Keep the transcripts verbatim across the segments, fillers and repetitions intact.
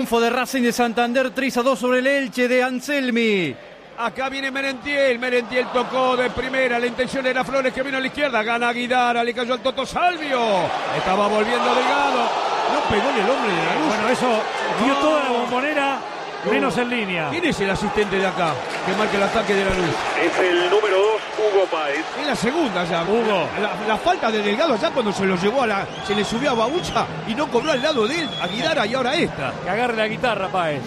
Triunfo de Racing de Santander, tres a dos sobre el Elche de Anselmi. Acá viene Merentiel, Merentiel tocó de primera, la intención era Flores que vino a la izquierda, gana Guidara, le cayó al Toto Salvio, estaba volviendo Delgado, no pegó en el hombre de la luz. Bueno, eso dio toda la bombonera, menos en línea. ¿Quién es el asistente de acá que marca el ataque de la luz? Es el número dos, Hugo Páez. Es la segunda ya. Hugo. La, la falta de Delgado allá cuando se lo llevó a la, se le subió a Babucha y no cobró al lado de él, a Guidara, y ahora esta. Que agarre la guitarra, Páez.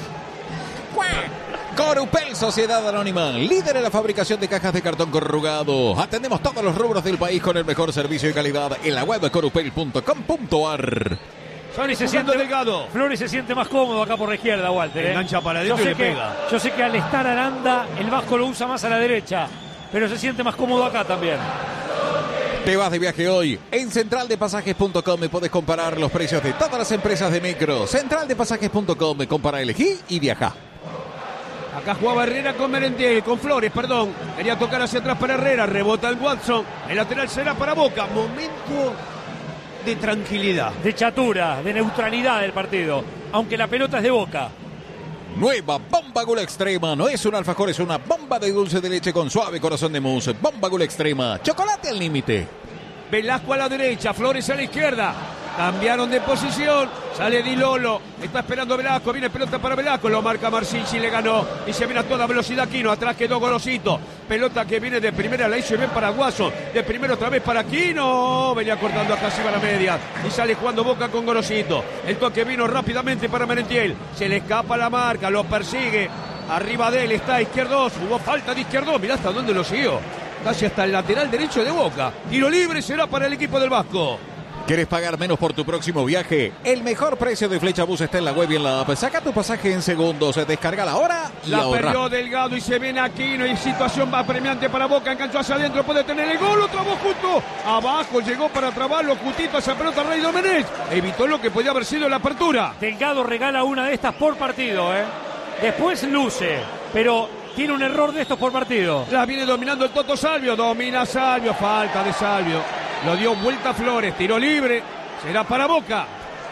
Corupel, Sociedad Anónima, líder en la fabricación de cajas de cartón corrugado. Atendemos todos los rubros del país con el mejor servicio y calidad en la web corupel punto com punto ar. Flores se siente Delgado. Flores se siente más cómodo acá por la izquierda, Walter. ¿eh? Engancha para adentro y le que, pega. Yo sé que al estar Aranda, el Vasco lo usa más a la derecha, pero se siente más cómodo acá también. Te vas de viaje hoy. En central de pasajes punto com me podés comparar los precios de todas las empresas de micro. central de pasajes punto com, compara, elegí y viaja. Acá jugaba Herrera con Merentiel, con Flores, perdón. Quería tocar hacia atrás para Herrera, rebota el Watson. El lateral será para Boca. Momento de tranquilidad. De chatura, de neutralidad del partido. Aunque la pelota es de Boca. Nueva Bomba Gula Extrema. No es un alfajor, es una bomba de dulce de leche con suave corazón de mousse. Bomba Gula Extrema. Chocolate al límite. Velasco a la derecha, Flores a la izquierda. Cambiaron de posición, sale Di Lolo, está esperando Velasco, viene pelota para Velasco, lo marca Marcinci, le ganó y se viene a toda velocidad Quino, atrás quedó Gorosito, pelota que viene de primera, la hizo bien para Guaso, de primero otra vez para Quino, venía cortando acá arriba la media y sale jugando Boca con Gorosito, el toque vino rápidamente para Merentiel, se le escapa la marca, lo persigue, arriba de él está Izquierdos, hubo falta de Izquierdos, mirá hasta dónde lo siguió, casi hasta el lateral derecho de Boca, tiro libre será para el equipo del Vasco. ¿Quieres pagar menos por tu próximo viaje? El mejor precio de Flecha Bus está en la web y en la app. Saca tu pasaje en segundos, descarga la hora y la ahorra. Perdió Delgado y se viene Aquino y situación va premiante para Boca, enganchó hacia adentro, puede tener el gol, otra voz justo abajo, llegó para trabarlo, justito esa pelota Rey Domenech, evitó lo que podía haber sido la apertura. Delgado regala una de estas por partido, ¿eh? Después luce, pero tiene un error de estos por partido. La viene dominando el Toto Salvio, domina Salvio, falta de Salvio. Lo dio vuelta Flores, tiro libre, será para Boca.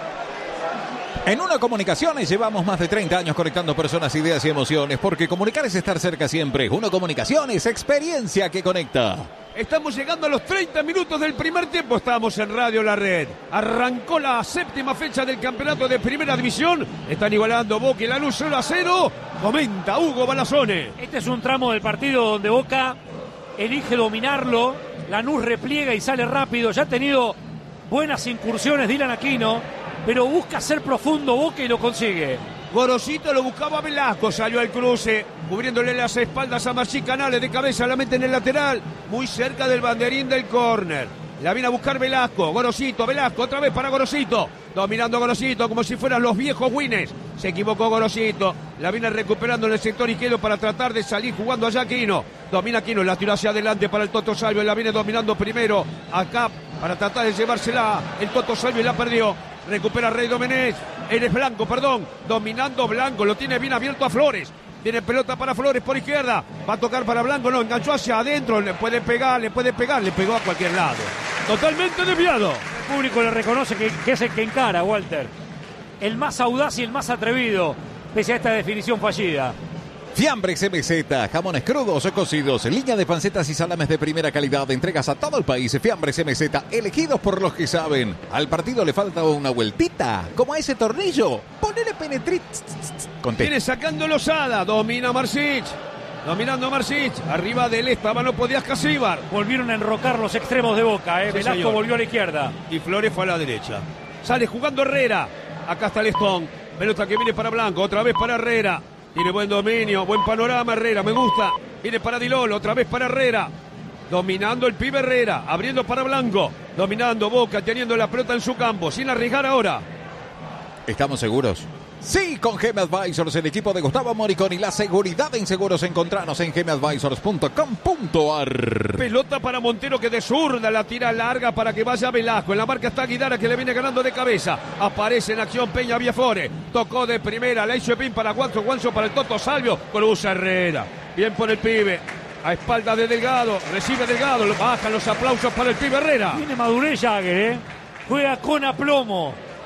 En Uno Comunicaciones llevamos más de treinta años conectando personas, ideas y emociones, porque comunicar es estar cerca siempre. Uno Comunicaciones, experiencia que conecta. Estamos llegando a los treinta minutos del primer tiempo, estamos en Radio La Red. Arrancó la séptima fecha del campeonato de Primera División, están igualando Boca y Lanús cero a cero, comenta Hugo Balazone. Este es un tramo del partido donde Boca elige dominarlo. Lanús repliega y sale rápido. Ya ha tenido buenas incursiones Dylan Aquino, pero busca ser profundo Boca y lo consigue. Gorosito lo buscaba Velasco, salió al cruce, cubriéndole las espaldas a Marcí Canales, de cabeza la mete en el lateral, muy cerca del banderín del córner. La viene a buscar Velasco, Gorosito, Velasco, otra vez para Gorosito, dominando Gorosito como si fueran los viejos Wines. Se equivocó Gorosito, la viene recuperando en el sector izquierdo para tratar de salir jugando allá Aquino. Domina Aquino, la tiró hacia adelante para el Toto Salvio, la viene dominando primero acá para tratar de llevársela. El Toto Salvio la perdió, recupera Rey Domenech, eres Blanco, perdón, dominando Blanco, lo tiene bien abierto a Flores. Tiene pelota para Flores por izquierda, va a tocar para Blanco, no, enganchó hacia adentro, le puede pegar, le puede pegar, le pegó a cualquier lado. Totalmente desviado. El público le reconoce que, que es el que encara, Walter. El más audaz y el más atrevido, pese a esta definición fallida. Fiambres M Z, jamones crudos o cocidos, línea de pancetas y salames de primera calidad, entregas a todo el país. Fiambres M Z, elegidos por los que saben. Al partido le falta una vueltita, como a ese tornillo. Ponele penetrit. Viene sacando Lozada, domina Marcic. Dominando Marcic, arriba del estaba, no podía Casíbar. Volvieron a enrocar los extremos de Boca, ¿eh? Sí, Velasco señor. volvió a la izquierda. Y Flores fue a la derecha. Sale jugando Herrera. Acá está Lestón. Pelota que viene para Blanco, otra vez para Herrera. Tiene buen dominio, buen panorama Herrera, me gusta. Viene para Di Lolo, otra vez para Herrera. Dominando el pibe Herrera, abriendo para Blanco. Dominando Boca, teniendo la pelota en su campo, sin arriesgar ahora. ¿Estamos seguros? Sí, con G M Advisors, el equipo de Gustavo Moricón y la seguridad en seguros. Encontranos en g m advisors punto com punto ar. Pelota para Montero que de zurda la tira larga para que vaya Velasco. En la marca está Guidara que le viene ganando de cabeza. Aparece en acción Peña Viafore. Tocó de primera, la hizo pin para Guanzo, Guanzo para el Toto Salvio. Cruza Herrera. Bien por el pibe. A espalda de Delgado. Recibe Delgado. Bajan los aplausos para el pibe Herrera. Tiene madurez Jagger, ¿eh? Juega con aplomo.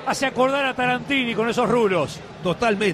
hace acordar a Tarantini con esos rulos. Totalmente.